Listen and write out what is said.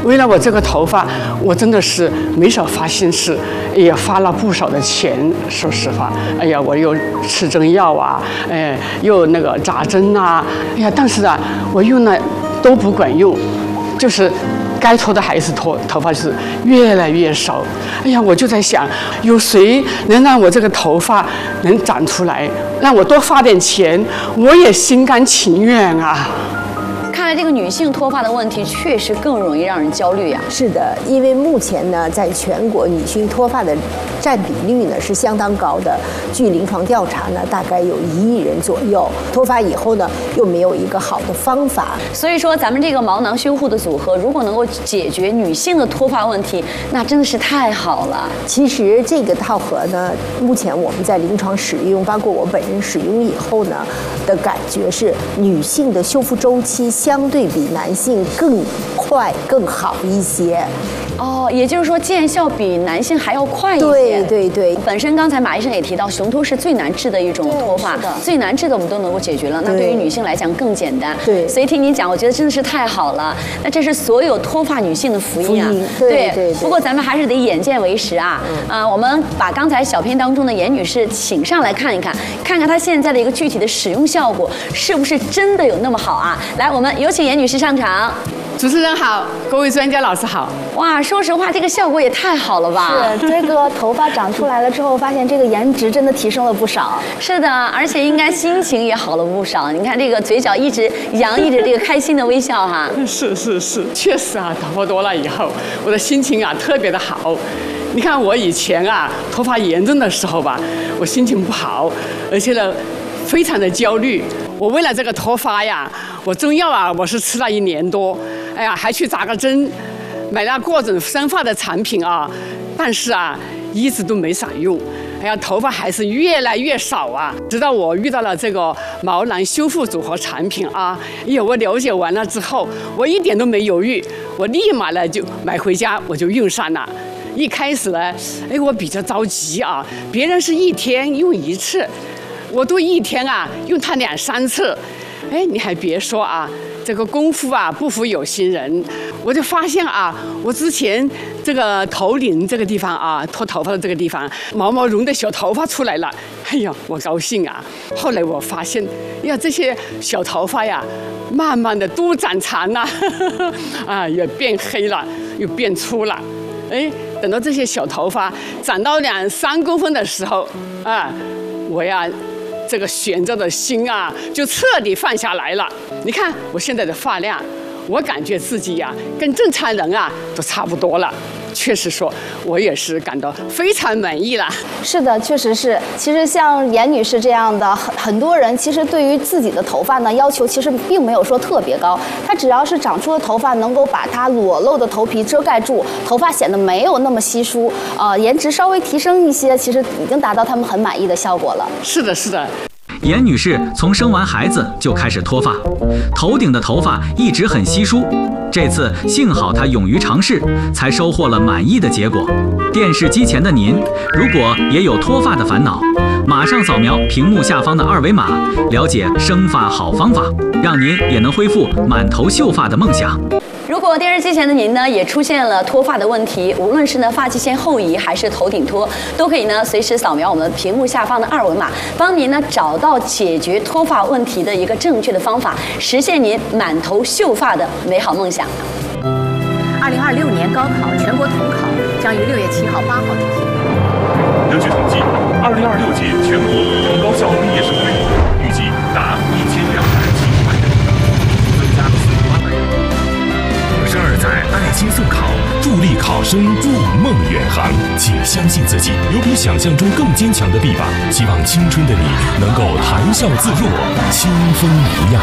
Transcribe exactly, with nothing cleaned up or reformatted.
为了我这个头发，我真的是没少花心思，也花了不少的钱。说实话，哎呀，我又吃针药啊，哎，又那个扎针啊，哎呀，但是啊，我用了都不管用，就是该脱的还是脱，头发是越来越少。哎呀，我就在想，有谁能让我这个头发能长出来，让我多花点钱，我也心甘情愿啊。 看来这个女性脱发的问题确实更容易让人焦虑呀、啊。 是的，因为目前呢，在全国女性脱发的占比率呢是相当高的。据临床调查呢，大概有一亿人左右。脱发以后呢，又没有一个好的方法。 所以说，咱们这个毛囊修复的组合，如果能够解决女性的脱发问题，那真的是太好了。 其实这个套盒呢，目前我们在临床使用，包括我本人使用以后呢，的感觉是女性的修复周期相对比男性更快、更好一些。 哦，也就是说见效比男性还要快一些。 对对对。 本身刚才马医生也提到，雄脱是最难治的一种脱发，最难治的我们都能够解决了，那对于女性来讲更简单。 对。 所以听你讲，我觉得真的是太好了。那这是所有脱发女性的福音啊。 福音对对 对, 对。 不过咱们还是得眼见为实啊。嗯。呃，我们把刚才小片当中的严女士请上来看一看，看看她现在的一个具体的使用效果是不是真的有那么好啊？来，我们有请严女士上场。 主持人好，各位专家老师好。 哇，说实话，这个效果也太好了吧！ 是，这个头发长出来了之后，发现这个颜值真的提升了不少。 是的，而且应该心情也好了不少。你看这个嘴角一直洋溢着这个开心的微笑哈。 是是是，确实啊，头发多了以后，我的心情啊特别的好。你看我以前啊脱发严重的时候吧，我心情不好，而且呢非常的焦虑。我为了这个脱发呀，我中药啊我是吃了一年多，哎呀还去扎个针，买了各种生发的产品啊，但是啊一直都没啥用。哎呀，头发还是越来越少啊！直到我遇到了这个毛囊修复组合产品啊，哎呀，我了解完了之后，我一点都没犹豫，我立马呢就买回家，我就用上了。一开始呢，哎，我比较着急啊，别人是一天用一次，我都一天啊用它两三次。哎，你还别说啊，这个功夫啊不负有心人，我就发现啊，我之前这个头顶这个地方啊，脱头发的这个地方，毛毛绒的小头发出来了，哎呀，我高兴啊！后来我发现，呀，这些小头发呀，慢慢的都长长了，啊，也变黑了，又变粗了，哎，等到这些小头发长到两三公分的时候，啊，我呀。这个悬着的心啊，就彻底放下来了。你看我现在的发量，我感觉自己呀、啊，跟正常人啊都差不多了。确实说，我也是感到非常满意了。 是的，确实是。其实像严女士这样的很很多人，其实对于自己的头发呢，要求其实并没有说特别高。她只要是长出的头发能够把它裸露的头皮遮盖住，头发显得没有那么稀疏，呃，颜值稍微提升一些，其实已经达到他们很满意的效果了。 是的，是的。 严女士从生完孩子就开始脱发，头顶的头发一直很稀疏。这次幸好她勇于尝试，才收获了满意的结果。电视机前的您，如果也有脱发的烦恼，马上扫描屏幕下方的二维码，了解生发好方法，让您也能恢复满头秀发的梦想。 如果电视机前的您呢也出现了脱发的问题，无论是呢发际线后移还是头顶脱，都可以呢随时扫描我们屏幕下方的二维码，帮您呢找到解决脱发问题的一个正确的方法，实现您满头秀发的美好梦想。 二零二六年高考全国统考将于六月七号、八号举行。 根据统计，二零二六届全国普通高校毕业生人数预计达一千两百七十万人，增加四十八万人。二十二载爱心送考，助力考生筑梦远航。请相信自己，有比想象中更坚强的臂膀。希望青春的你能够谈笑自若，清风一样。